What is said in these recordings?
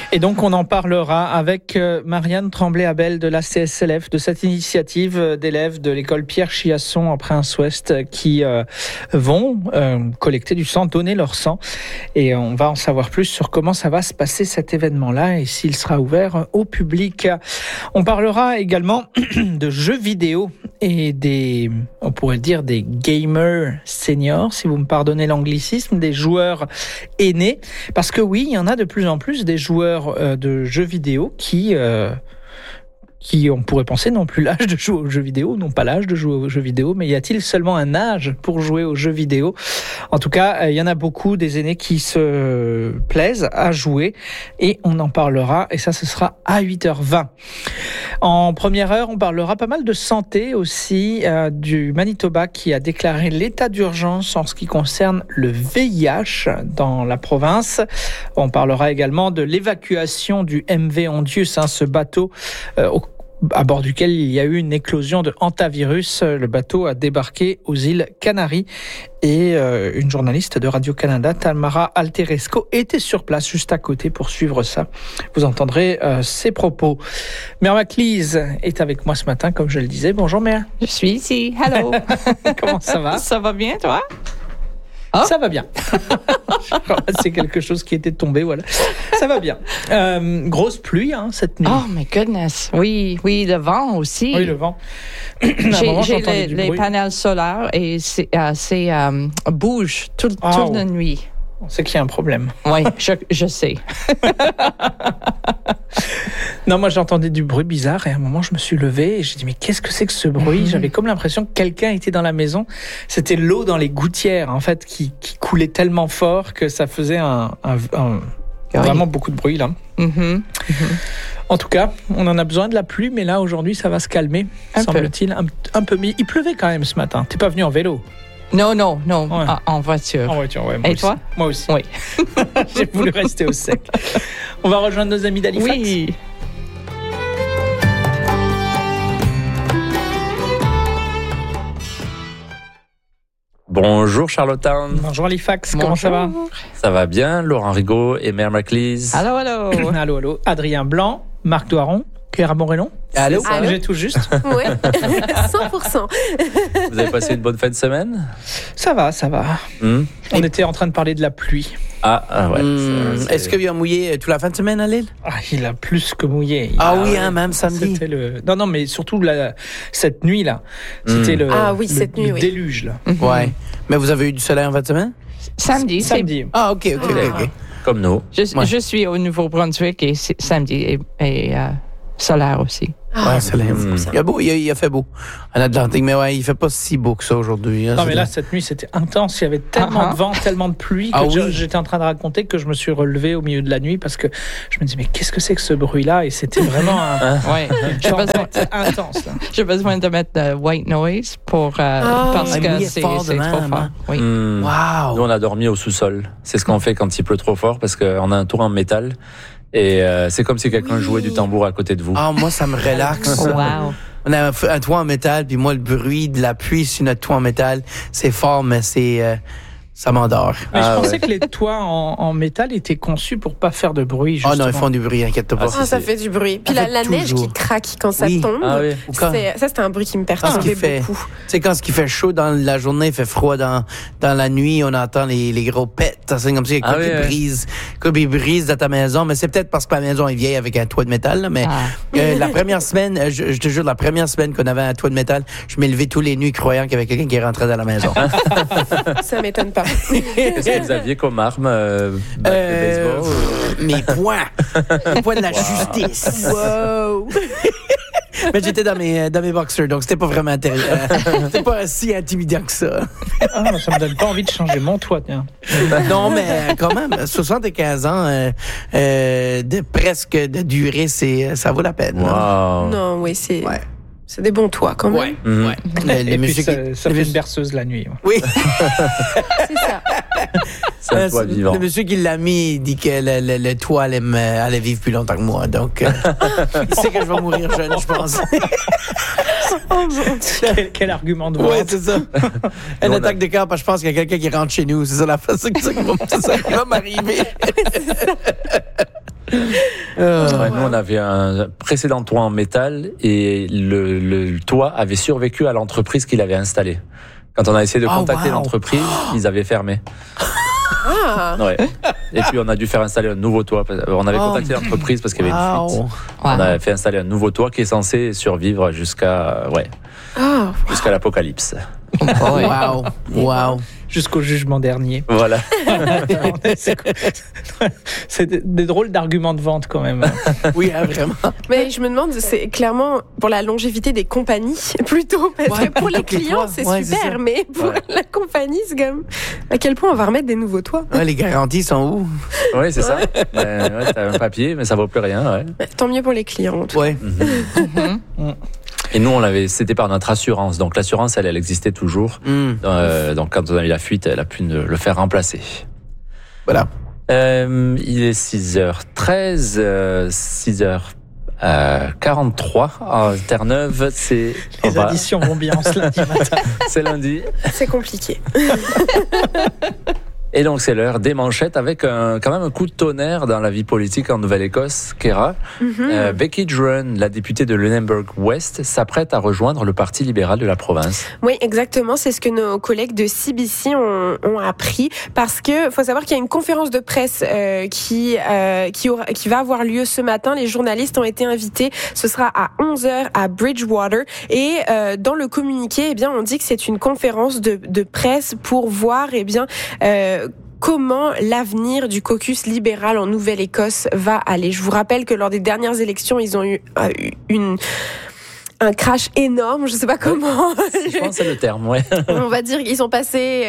Et donc, on en parlera avec Marianne Tremblay-Abel de la CSLF, de cette initiative d'élèves de l'école Pierre Chiasson en Prince-Ouest qui vont collecter du sang, donner leur sang. Et on va en savoir plus sur comment ça va se passer cet événement-là et s'il sera ouvert au public. On parlera également de jeux vidéo et on pourrait dire des gamers seniors, si vous me pardonnez l'anglicisme, des joueurs aînés. Parce que oui, il y en a de plus en plus des joueurs de jeux vidéo qui, on pourrait penser, n'ont plus l'âge de jouer aux jeux vidéo, n'ont pas l'âge de jouer aux jeux vidéo, mais y a-t-il seulement un âge pour jouer aux jeux vidéo ? En tout cas, il y en a beaucoup des aînés qui se plaisent à jouer et on en parlera, et ça, ce sera à 8h20. En première heure, on parlera pas mal de santé aussi, du Manitoba qui a déclaré l'état d'urgence en ce qui concerne le VIH dans la province. On parlera également de l'évacuation du MV Ondius, ce bateau à bord duquel il y a eu une éclosion de hantavirus. Le bateau a débarqué aux îles Canaries et une journaliste de Radio-Canada, Tamara Alteresco, était sur place juste à côté pour suivre ça. Vous entendrez ses propos. Mère Maclise est avec moi ce matin, comme je le disais. Bonjour Mère. Je suis ici. Hello. Comment ça va? Ça va bien, toi? Oh. Ça va bien. C'est quelque chose qui était tombé, voilà. Ça va bien. Grosse pluie cette nuit. Oh my goodness. Oui, le vent aussi. Oui, le vent. J'ai les panels solaires et c'est bouge toute la nuit. On sait qu'il y a un problème. Oui, je sais. Non, moi j'entendais du bruit bizarre et à un moment je me suis levé et j'ai dit mais qu'est-ce que c'est que ce bruit ? J'avais comme l'impression que quelqu'un était dans la maison. C'était l'eau dans les gouttières en fait qui coulait tellement fort que ça faisait vraiment beaucoup de bruit là. En tout cas, on en a besoin de la pluie, mais là aujourd'hui ça va se calmer, semble-t-il. Un peu, mais il pleuvait quand même ce matin. T'es pas venu en vélo ? Non, ouais. En voiture. En voiture, ouais. Et toi ? Moi aussi. Oui. J'ai voulu rester au sec. On va rejoindre nos amis d'Halifax. Oui. Bonjour Charlottetown. Bonjour Halifax, comment ça va ? Ça va bien, Laurent Rigaud et Mère Maclise. Allô. Allô. Adrien Blanc, Marc Doiron, Clara Morellon. Allô. J'ai tout juste. Oui, 100%. Vous avez passé une bonne fin de semaine ? Ça va. On était en train de parler de la pluie. Ah ouais. Est-ce qu'il a mouillé toute la fin de semaine à Lille? Il a plus que mouillé. Même samedi. C'était Non, mais surtout cette nuit-là. C'était le déluge, là. Ouais. Mais vous avez eu du soleil en fin de semaine? Samedi. Ah, OK. Comme nous. Je suis au Nouveau-Brunswick et samedi et solaire aussi. Soleil. Il a fait beau en Atlantique, mais il fait pas si beau que ça aujourd'hui. Non, mais là, cette nuit, c'était intense. Il y avait tellement de vent, tellement de pluie que j'étais en train de raconter que je me suis relevé au milieu de la nuit parce que je me disais, mais qu'est-ce que c'est que ce bruit-là? Et c'était vraiment intense. Là. J'ai besoin de mettre de white noise parce que c'est trop fort. Oui. Wow. Nous, on a dormi au sous-sol. C'est ce qu'on fait quand il pleut trop fort parce qu'on a un toit en métal. Et c'est comme si quelqu'un jouait du tambour à côté de vous. Moi, ça me relaxe. Wow. On a un toit en métal, puis moi, le bruit de la pluie sur notre toit en métal, c'est fort, mais ça m'endort. Mais je pensais que les toits en métal étaient conçus pour pas faire de bruit, justement. Non, ils font du bruit, inquiète-toi pas. Ça fait du bruit. Puis la neige qui craque quand ça tombe, ça, c'était un bruit qui me perturbait beaucoup. Tu sais, quand il fait chaud dans la journée, il fait froid dans la nuit, on entend les gros pets, c'est comme ça, il y a des brises dans ta maison, mais c'est peut-être parce que ma maison est vieille avec un toit de métal, là, mais la première semaine, je te jure, la première semaine qu'on avait un toit de métal, je m'ai levé tous les nuits croyant qu'il y avait quelqu'un qui rentrait dans la maison. Ça m'étonne pas. Qu'est-ce que vous aviez comme arme de baseball? Mes poings. Les poings de la justice. Wow. Mais j'étais dans mes boxers, donc c'était pas vraiment c'était pas si intimidant que ça. Ça me donne pas envie de changer mon toit, tiens. Non, mais quand même, 75 ans de presque de durée, ça vaut la peine. Wow. Non, oui, c'est... Ouais. C'est des bons toits, quand même. Ouais. Et puis ça fait une berceuse la nuit. Oui. C'est ça. C'est un toit vivant. Le monsieur qui l'a mis, il dit que le toit allait vivre plus longtemps que moi. Donc, il sait que je vais mourir jeune, je pense. Quel argument de vente. Oui, c'est ça. Une attaque de cœur, parce que je pense qu'il y a quelqu'un qui rentre chez nous. C'est ça la façon que ça va m'arriver. Nous, on avait un précédent toit en métal et le toit avait survécu à l'entreprise qu'il avait installée. Quand on a essayé de contacter l'entreprise, ils avaient fermé. Ouais. Et puis on a dû faire installer un nouveau toit. On avait contacté l'entreprise parce qu'il y avait une fuite. On a fait installer un nouveau toit qui est censé survivre jusqu'à l'apocalypse. Wow. Jusqu'au jugement dernier. Voilà. C'est des drôles d'arguments de vente quand même. Oui, vraiment. Mais je me demande, c'est clairement pour la longévité des compagnies plutôt, parce que pour les clients c'est super, mais pour la compagnie c'est comme à quel point on va remettre des nouveaux toits. Les garanties sont où? Oui, c'est ça. T'as un papier, mais ça vaut plus rien. Ouais. Tant mieux pour les clients. Et nous, c'était par notre assurance. Donc l'assurance, elle existait toujours. Donc quand on a eu la fuite, elle a pu le faire remplacer. Voilà. Il est 6h13, 6h43 à Terre-Neuve. Les additions vont bien ce lundi matin. C'est lundi. C'est compliqué. Et donc c'est l'heure des manchettes avec quand même un coup de tonnerre dans la vie politique en Nouvelle-Écosse, Kéra. Becky Druin, la députée de Lunenburg West, s'apprête à rejoindre le Parti libéral de la province. Oui, exactement. C'est ce que nos collègues de CBC ont appris, parce que faut savoir qu'il y a une conférence de presse qui va avoir lieu ce matin. Les journalistes ont été invités. Ce sera à 11h à Bridgewater. Et dans le communiqué, on dit que c'est une conférence de presse pour voir comment l'avenir du caucus libéral en Nouvelle-Écosse va aller. Je vous rappelle que lors des dernières élections, ils ont eu un crash énorme, je sais pas comment. Je pense que c'est le terme, ouais. On va dire qu'ils sont passés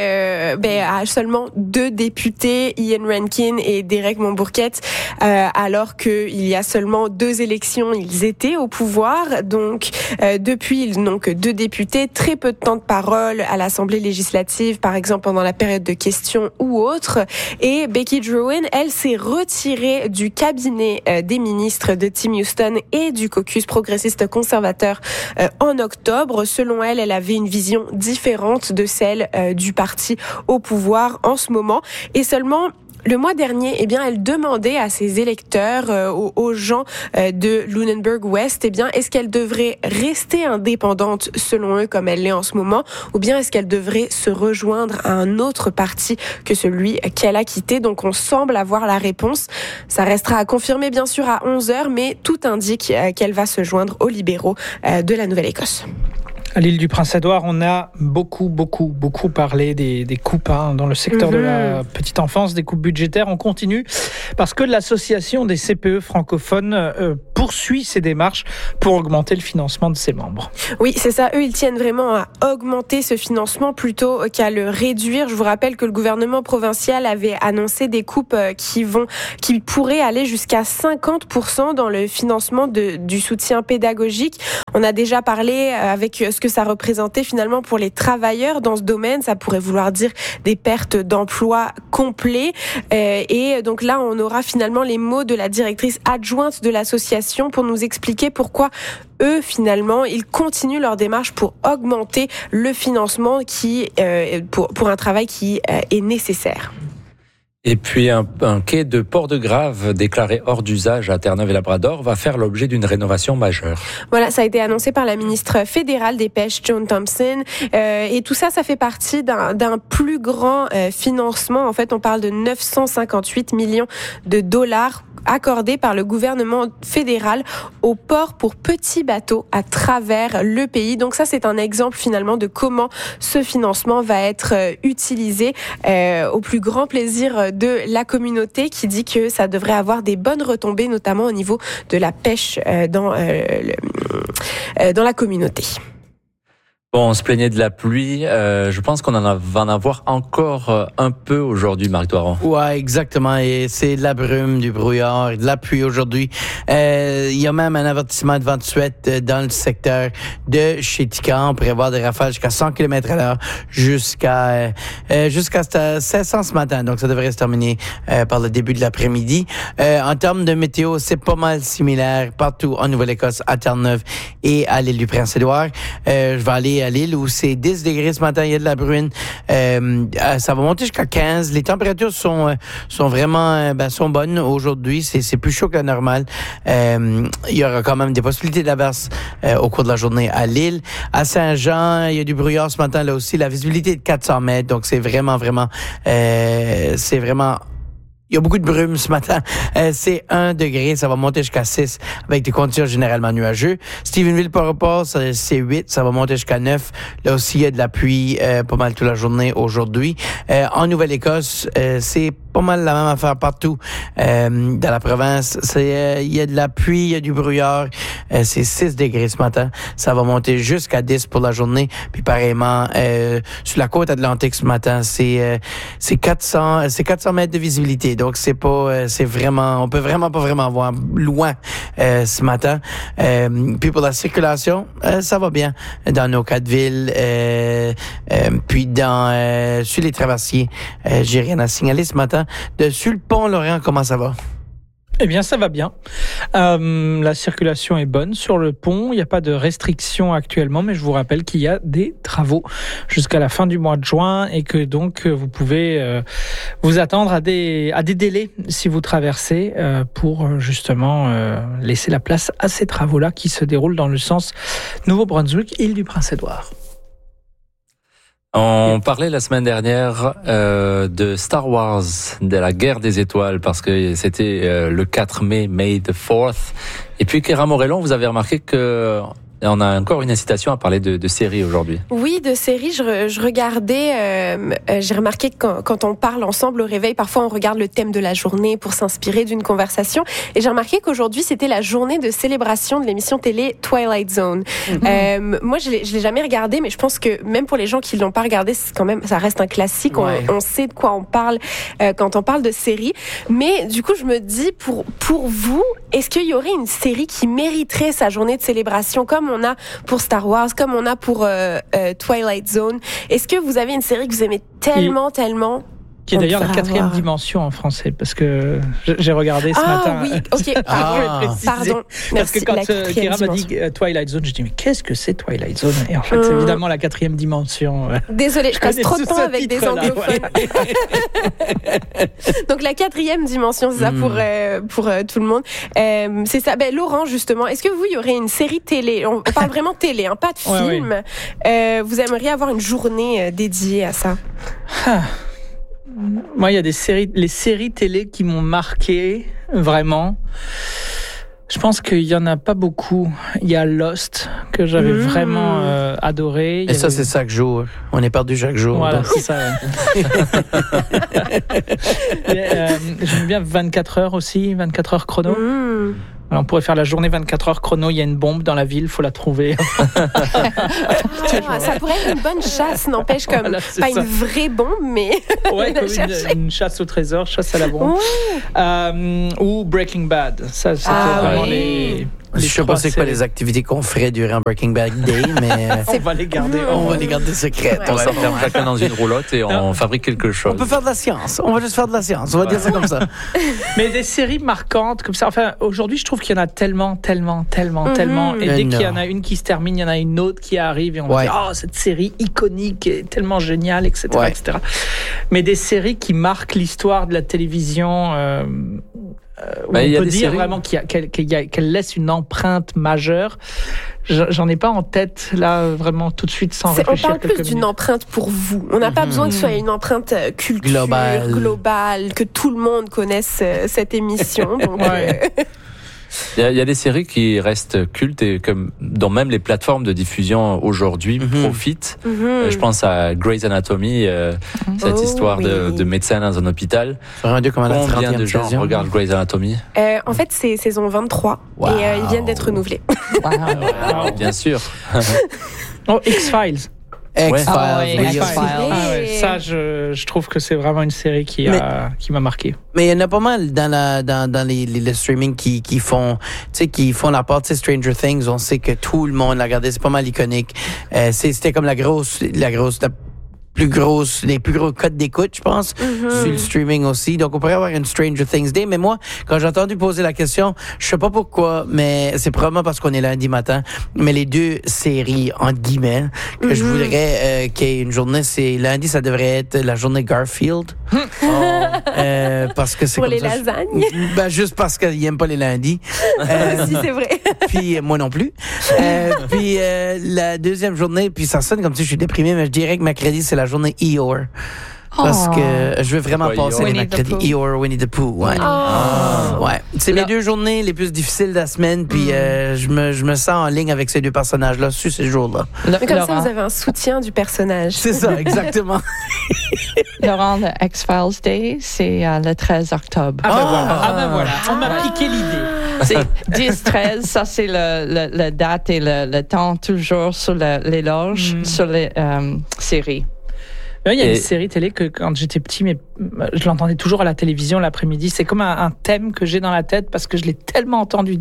à seulement 2 députés, Ian Rankin et Derek Mombourquette, alors qu'il y a seulement 2 élections, ils étaient au pouvoir. Donc, depuis, ils n'ont que 2 députés, très peu de temps de parole à l'Assemblée législative, par exemple pendant la période de questions ou autre. Et Becky Druin, elle s'est retirée du cabinet des ministres de Tim Houston et du caucus progressiste conservateur en octobre. Selon elle, elle avait une vision différente de celle du parti au pouvoir en ce moment. Et seulement le mois dernier, elle demandait à ses électeurs, aux gens de Lunenburg West, est-ce qu'elle devrait rester indépendante selon eux comme elle l'est en ce moment, ou bien est-ce qu'elle devrait se rejoindre à un autre parti que celui qu'elle a quitté. Donc on semble avoir la réponse. Ça restera à confirmer bien sûr à 11h, mais tout indique qu'elle va se joindre aux libéraux de la Nouvelle-Écosse. À l'île du Prince-Édouard, on a beaucoup parlé des coupes dans le secteur de la petite enfance, des coupes budgétaires. On continue parce que l'association des CPE francophones poursuit ses démarches pour augmenter le financement de ses membres. Oui, c'est ça. Eux, ils tiennent vraiment à augmenter ce financement plutôt qu'à le réduire. Je vous rappelle que le gouvernement provincial avait annoncé des coupes qui pourraient aller jusqu'à 50% dans le financement du soutien pédagogique. On a déjà parlé avec ce que ça représentait finalement pour les travailleurs dans ce domaine. Ça pourrait vouloir dire des pertes d'emplois complets. Et donc là, on aura finalement les mots de la directrice adjointe de l'association pour nous expliquer pourquoi eux, finalement, ils continuent leur démarche pour augmenter le financement pour un travail qui est nécessaire. Et puis un quai de Port-de-Grave déclaré hors d'usage à Terre-Neuve et Labrador va faire l'objet d'une rénovation majeure. Voilà, ça a été annoncé par la ministre fédérale des Pêches, Joan Thompson. Et tout ça, ça fait partie d'un plus grand financement. En fait, on parle de 958 millions de dollars accordés par le gouvernement fédéral aux ports pour petits bateaux à travers le pays. Donc ça, c'est un exemple finalement de comment ce financement va être utilisé au plus grand plaisir de la communauté, qui dit que ça devrait avoir des bonnes retombées, notamment au niveau de la pêche dans la communauté. Bon, on se plaignait de la pluie. Je pense qu'on va en avoir encore un peu aujourd'hui, Marc Doiron. Ouais, exactement. Et c'est de la brume, du brouillard, de la pluie aujourd'hui. Il y a même un avertissement de vent de suette dans le secteur de Chética. On pourrait voir des rafales jusqu'à 100 km/h jusqu'à 700 ce matin. Donc, ça devrait se terminer par le début de l'après-midi. En termes de météo, c'est pas mal similaire partout en Nouvelle-Écosse, à Terre-Neuve et à l'île du Prince-Édouard. Je vais aller et à Lille où c'est 10 degrés ce matin, il y a de la bruine. Ça va monter jusqu'à 15. Les températures sont vraiment sont bonnes aujourd'hui. C'est plus chaud que la normale. Il y aura quand même des possibilités d'averse au cours de la journée à Lille. À Saint-Jean, il y a du brouillard ce matin là aussi. La visibilité est de 400 mètres, donc c'est vraiment il y a beaucoup de brume ce matin. C'est 1 degré. Ça va monter jusqu'à 6 avec des conditions généralement nuageuses. Stephenville-Port-au-Port, c'est 8. Ça va monter jusqu'à 9. Là aussi, il y a de la pluie pas mal toute la journée aujourd'hui. En Nouvelle-Écosse, c'est pas mal la même affaire partout dans la province. Il y a de la pluie, il y a du brouillard. C'est 6 degrés ce matin. Ça va monter jusqu'à 10 pour la journée. Puis pareillement, sur la côte atlantique ce matin, c'est 400 mètres de visibilité. Donc c'est vraiment, on peut vraiment pas vraiment voir loin ce matin. Puis pour la circulation, ça va bien dans nos 4 villes. Puis sur les traversiers, j'ai rien à signaler ce matin. Sur le pont Laurent, comment ça va? Eh bien, ça va bien. La circulation est bonne sur le pont. Il n'y a pas de restrictions actuellement, mais je vous rappelle qu'il y a des travaux jusqu'à la fin du mois de juin et que donc vous pouvez vous attendre à des délais si vous traversez pour justement laisser la place à ces travaux-là qui se déroulent dans le sens Nouveau-Brunswick, Île-du-Prince-Édouard. On parlait la semaine dernière de Star Wars, de la guerre des étoiles, parce que c'était le 4 mai, May the 4th. Et puis, Kéra Morellon, vous avez remarqué que on a encore une incitation à parler de séries aujourd'hui. Oui, de séries. Je regardais, j'ai remarqué que quand on parle ensemble au réveil, parfois on regarde le thème de la journée pour s'inspirer d'une conversation. Et j'ai remarqué qu'aujourd'hui, c'était la journée de célébration de l'émission télé Twilight Zone. Moi, je l'ai jamais regardé, mais je pense que même pour les gens qui l'ont pas regardé, c'est quand même, ça reste un classique. Ouais. On sait de quoi on parle quand on parle de séries. Mais du coup, je me dis, pour vous, est-ce qu'il y aurait une série qui mériterait sa journée de célébration comme on a pour Star Wars, comme on a pour Twilight Zone? Est-ce que vous avez une série que vous aimez tellement qui est d'ailleurs la 4e dimension en français, parce que j'ai regardé ce matin. Ah oui, ok. Pardon. Parce que quand Kéra m'a dit Twilight Zone, j'ai dit mais qu'est-ce que c'est Twilight Zone? Et en fait, c'est évidemment la 4e dimension. Désolée, je passe trop de temps avec des anglophones. Donc la 4e dimension, c'est ça pour tout le monde. C'est ça. Laurent, justement, est-ce que vous, il y aurait une série télé? On parle vraiment télé, hein, pas de film. Ouais. Vous aimeriez avoir une journée dédiée à ça? Moi, il y a les séries télé qui m'ont marqué, vraiment. Je pense qu'il y en a pas beaucoup. Il y a Lost, que j'avais vraiment adoré. Et ça, c'est chaque jour. On est perdu chaque jour. Voilà, c'est ça. J'aime bien 24 heures aussi, 24 heures chrono. Alors, on pourrait faire la journée 24 heures chrono, il y a une bombe dans la ville, il faut la trouver. Ça pourrait être une bonne chasse, n'empêche, comme voilà, pas une vraie bombe, mais ouais, comme une chasse au trésor, chasse à la bombe. Ou Breaking Bad. Ça, c'était vraiment les je sais pas c'est quoi les activités qu'on ferait durant Breaking Bad Day, mais on va les garder. On va les garder secrètes. On s'enferme chacun dans une roulotte et on fabrique quelque chose. On peut faire de la science. On va juste faire de la science. On va dire ça comme ça. Mais des séries marquantes comme ça. Enfin, aujourd'hui, je trouve qu'il y en a tellement. Et dès qu'il y en a une qui se termine, il y en a une autre qui arrive et on va dire oh, cette série iconique est tellement géniale, etc., etc. Mais des séries qui marquent l'histoire de la télévision. On peut dire vraiment qu'elle laisse une empreinte majeure. J'en ai pas en tête là vraiment tout de suite sans réfléchir. On parle plus d'une empreinte pour vous. On n'a pas besoin que ce soit une empreinte globale, que tout le monde connaisse cette émission. Donc, Il y a des séries qui restent cultes et dont même les plateformes de diffusion aujourd'hui profitent. Je pense à Grey's Anatomy, cette histoire de médecin dans un hôpital. Combien de gens regardent Grey's Anatomy? En fait, c'est saison 23 et ils viennent d'être renouvelés. Bien sûr. X-Files. X-Files. Ça, je trouve que c'est vraiment une série qui m'a marqué. Mais il y en a pas mal dans les streaming qui font la part, tu sais, Stranger Things. On sait que tout le monde l'a regardé. C'est pas mal iconique. C'était comme la plus gros codes d'écoute, je pense, sur le streaming aussi. Donc, on pourrait avoir une Stranger Things Day. Mais moi, quand j'ai entendu poser la question, je sais pas pourquoi, mais c'est probablement parce qu'on est lundi matin. Mais les deux séries, entre guillemets, que je voudrais qu'il y ait une journée, c'est lundi, ça devrait être la journée Garfield. Parce que c'est pour comme les ça, lasagnes. Juste parce qu'ils aiment pas les lundis. Si, c'est vrai. Puis moi non plus. Puis la deuxième journée, puis ça sonne comme si je suis déprimé, mais je dirais que mercredi, c'est la journée Eeyore. Parce que je veux vraiment passer les mercredis. Eeyore, Winnie the Pooh. Ouais. Ouais. C'est les deux journées les plus difficiles de la semaine, puis je me sens en ligne avec ces deux personnages-là sur ces jours-là. Mais comme ça, vous avez un soutien du personnage. C'est ça, exactement. Laurent, le X-Files Day, c'est le 13 octobre. Voilà. On m'a piqué l'idée. C'est 10-13, ça c'est le date et le temps toujours sur les loges, sur les séries. Il y a une série télé que quand j'étais petit, mais je l'entendais toujours à la télévision l'après-midi. C'est comme un thème que j'ai dans la tête parce que je l'ai tellement entendu.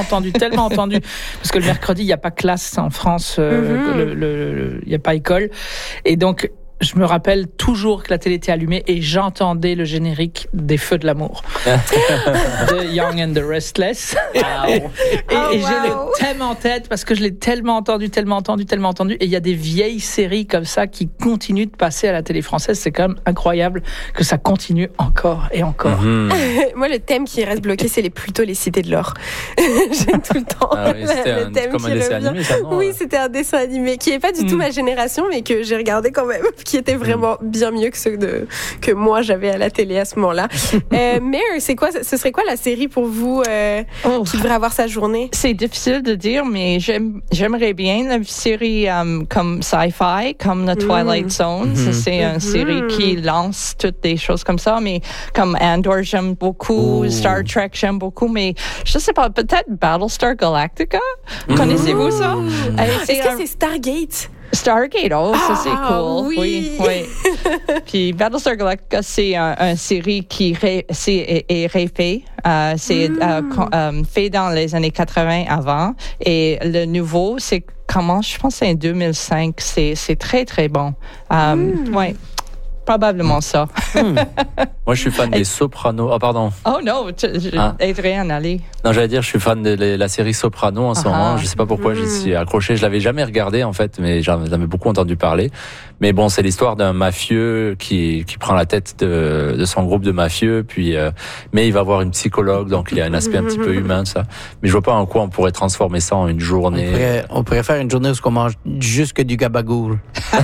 Parce que le mercredi, il n'y a pas classe en France, il n'y a pas école. Et donc, je me rappelle toujours que la télé était allumée et j'entendais le générique des Feux de l'amour. The Young and the Restless. Et j'ai le thème en tête parce que je l'ai tellement entendu. Et il y a des vieilles séries comme ça qui continuent de passer à la télé française. C'est quand même incroyable que ça continue encore et encore. Moi, le thème qui reste bloqué, c'est plutôt les Cités de l'Or. J'aime tout le temps. Ah oui, c'était comme un dessin animé, ça, non? Oui, c'était un dessin animé qui n'est pas du tout ma génération, mais que j'ai regardé quand même. Qui était vraiment bien mieux que ceux que moi j'avais à la télé à ce moment-là. Mare, ce serait quoi la série pour vous qui devrait avoir sa journée? C'est difficile de dire, mais j'aimerais bien la série comme sci-fi, comme The Twilight Zone. C'est une série qui lance toutes des choses comme ça, mais comme Andor, j'aime beaucoup, Star Trek, j'aime beaucoup, mais je sais pas, peut-être Battlestar Galactica? Connaissez-vous ça? Est-ce que c'est Stargate? Stargate, ça c'est cool. Oui. Puis Battlestar Galactica, c'est une série qui est refait. C'est fait dans les années 80 avant. Et le nouveau, c'est je pense que c'est en 2005. C'est très, très bon. Ouais. Probablement ça. Moi, je suis fan des Sopranos. Oh, pardon. Oh non, Adrien, allez. Non, j'allais dire, je suis fan de la série Sopranos en ce moment. Je sais pas pourquoi j'y suis accroché. Je l'avais jamais regardé, en fait, mais j'en avais beaucoup entendu parler. Mais bon, c'est l'histoire d'un mafieux qui prend la tête de son groupe de mafieux, puis, mais il va voir une psychologue, donc il y a un aspect un petit peu humain, ça. Mais je vois pas en quoi on pourrait transformer ça en une journée. On pourrait faire une journée où on mange juste que du gabagool.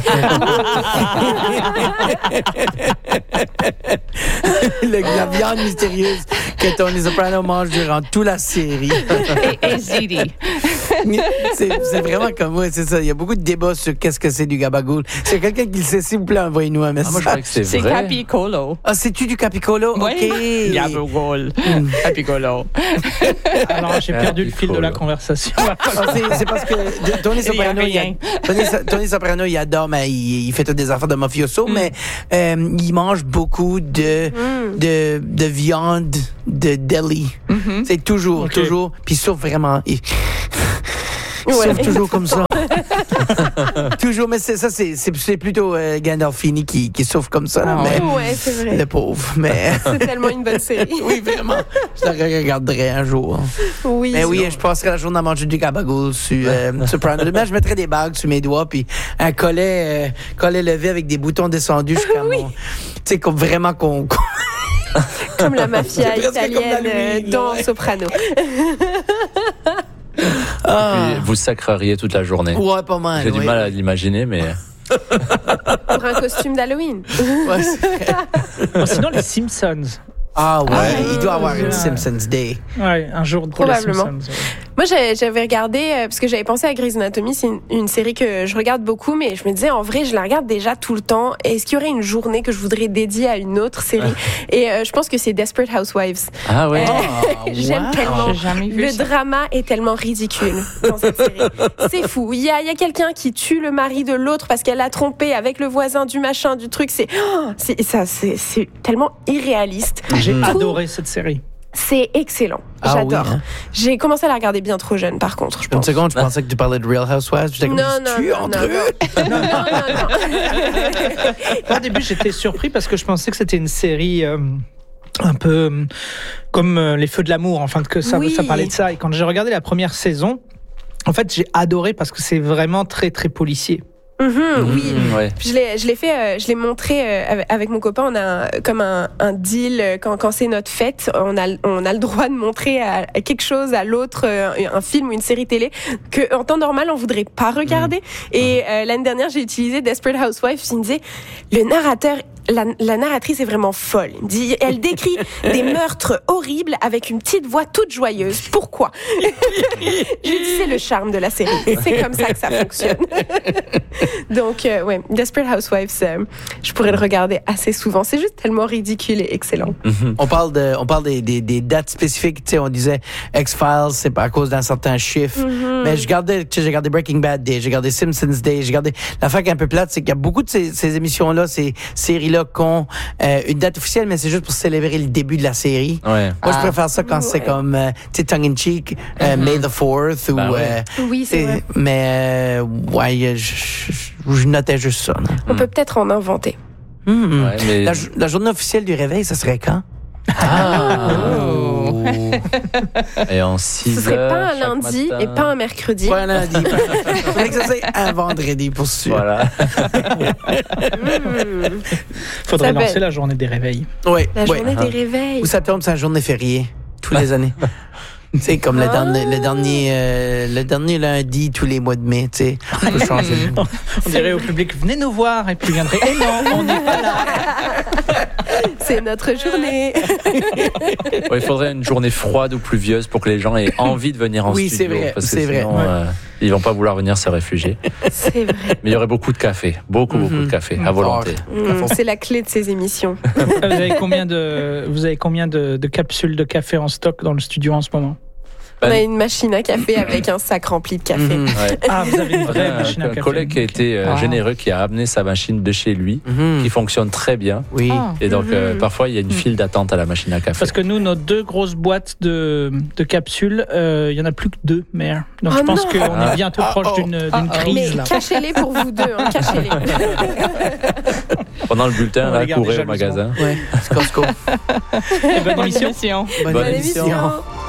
La viande mystérieuse que Tony Soprano mange durant toute la série. Et Ziti. C'est vraiment comme moi, c'est ça. Il y a beaucoup de débats sur qu'est-ce que c'est du gabagool. C'est quelqu'un qui le sait, s'il vous plaît, envoyez-nous un message. Moi, je crois que c'est vrai. Capicolo. Ah, c'est-tu du Capicolo? Oui. OK. Gabagool. Capicolo. Alors, j'ai perdu le fil de la conversation. C'est parce que Tony Soprano, il adore, mais il fait toutes des affaires de mafioso, mais il mange beaucoup de viande de deli. C'est toujours. Puis sauf vraiment. Sauf toujours comme ça. Toujours, mais c'est plutôt Gandolfini qui souffre comme ça. Mais c'est vrai. Le pauvre. Mais c'est tellement une bonne série. Oui, vraiment. Je la regarderai un jour. Oui. Mais oui, je passerai la journée à manger du gabagool sur Prime. Demain, je mettrai des bagues sur mes doigts, puis un collet levé avec des boutons descendus jusqu'à mon... Tu sais, comme vraiment qu'on... Comme la mafia italienne dans Soprano. Puis vous sacreriez toute la journée. Ouais, pas mal. J'ai du mal à l'imaginer, mais... Pour un costume d'Halloween. Ouais, c'est vrai. Sinon, les Simpsons. Ah ouais, il doit avoir une Simpsons Day. Ouais, un jour pour les Simpsons. Moi, j'avais regardé, parce que j'avais pensé à Grey's Anatomy, c'est une série que je regarde beaucoup, mais je me disais, en vrai, je la regarde déjà tout le temps. Est-ce qu'il y aurait une journée que je voudrais dédier à une autre série? Et je pense que c'est Desperate Housewives. Ah ouais? J'aime tellement. Le drama est tellement ridicule dans cette série. C'est fou. Il y a quelqu'un qui tue le mari de l'autre parce qu'elle l'a trompé avec le voisin du machin, du truc. C'est tellement irréaliste. J'ai adoré cette série. C'est excellent. Ah J'adore. oui, hein? J'ai commencé à la regarder bien trop jeune, par contre, je Une pense. seconde, je pensais que tu parlais de Real Housewives. J'étais comme, Non. Au début, j'étais surpris parce que je pensais que c'était une série un peu comme Les Feux de l'amour, enfin que ça parlait de ça. Et quand j'ai regardé la première saison, en fait, j'ai adoré parce que c'est vraiment très très policier. Oui, ouais. je l'ai montré avec mon copain. On a comme un deal quand c'est notre fête, on a le droit de montrer à quelque chose à l'autre, un film ou une série télé que en temps normal on voudrait pas regarder. Et l'année dernière j'ai utilisé Desperate Housewives. Il me disait le narrateur. La narratrice est vraiment folle. Elle décrit des meurtres horribles avec une petite voix toute joyeuse. Pourquoi? Je lui dis c'est le charme de la série. C'est comme ça que ça fonctionne. Donc Desperate Housewives, je pourrais le regarder assez souvent. C'est juste tellement ridicule et excellent. On parle des dates spécifiques. Tu sais, on disait X-Files, c'est pas à cause d'un certain chiffre. Mais j'ai regardé Breaking Bad Day, j'ai regardé Simpsons Day, j'ai regardé. L'affaire qui est un peu plate, c'est qu'il y a beaucoup de ces émissions-là, ces séries-là qui ont une date officielle, mais c'est juste pour célébrer le début de la série. Ouais. Moi, je préfère ça quand c'est comme, tu sais, tongue-in-cheek, May the 4th ou... Oui, c'est vrai. Mais, je notais juste ça. Non? On peut peut-être en inventer. Ouais, mais... La journée officielle du réveil, ça serait quand? Et en 6 Ce serait heures, pas un chaque lundi matin. et pas un mercredi. Pas un lundi. Faudrait que ça soit un vendredi pour sûr. Voilà. Faudrait Ça lancer belle. la journée des réveils. Ouais, La journée des réveils. Ou ça tombe, c'est la journée fériée, tous les années. C'est comme le dernier lundi tous les mois de mai, tu sais. On peut changer. On dirait au public, venez nous voir, et puis il viendrait, eh non, on n'est pas là. C'est notre journée. Ouais, il faudrait une journée froide ou pluvieuse pour que les gens aient envie de venir en Oui, studio. c'est vrai, Parce que c'est vrai. sinon, ils vont pas vouloir venir se réfugier. C'est vrai. Mais il y aurait beaucoup de café. Beaucoup de café, à volonté. C'est la clé de ces émissions. Vous avez combien de capsules de café en stock dans le studio en ce moment? On a une machine à café avec un sac rempli de café. Ouais. Ah, vous avez une vraie machine à café. Un collègue qui a été généreux, qui a amené sa machine de chez lui, qui fonctionne très bien. Oui. Et donc, parfois, il y a une file d'attente à la machine à café. Parce que nous, nos 2 grosses boîtes de capsules, il y en a plus que 2, mais donc je pense qu'on est bientôt proche d'une crise. Mais Là. cachez-les pour vous deux, hein, cachez-les. Pendant le bulletin, On va là, les garder courez au jalousement. magasin. Ouais, c'est Costco. Bonne émission. Bonne émission. émission.